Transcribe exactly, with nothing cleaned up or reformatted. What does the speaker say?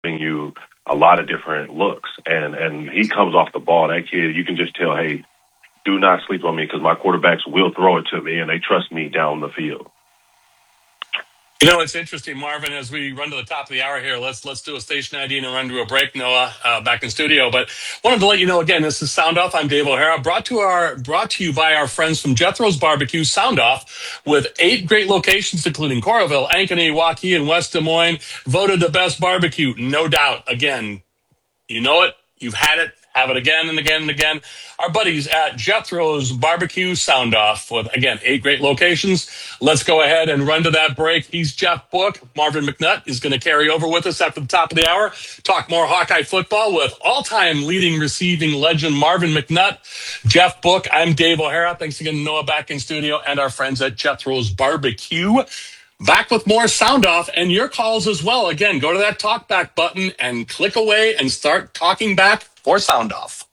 giving you a lot of different looks. And and he comes off the ball. That kid, you can just tell, hey, do not sleep on me because my quarterbacks will throw it to me and they trust me down the field. You know, it's interesting, Marvin, as we run to the top of the hour here, let's let's do a station I D and run to a break, Noah, uh, back in studio. But wanted to let you know again, this is Sound Off. I'm Dave O'Hara, brought to our brought to you by our friends from Jethro's Barbecue Sound Off, with eight great locations, including Coralville, Ankeny, Waukee, and West Des Moines, voted the best barbecue, no doubt. Again, you know it. You've had it. Have it again and again and again. Our buddies at Jethro's Barbecue Sound Off with, again, eight great locations. Let's go ahead and run to that break. He's Jeff Book. Marvin McNutt is going to carry over with us after the top of the hour. Talk more Hawkeye football with all-time leading receiving legend Marvin McNutt. Jeff Book, I'm Dave O'Hara. Thanks again, Noah, back in studio, and our friends at Jethro's Barbecue. Back with more Sound Off and your calls as well. Again, go to that talk back button and click away and start talking back for Sound Off.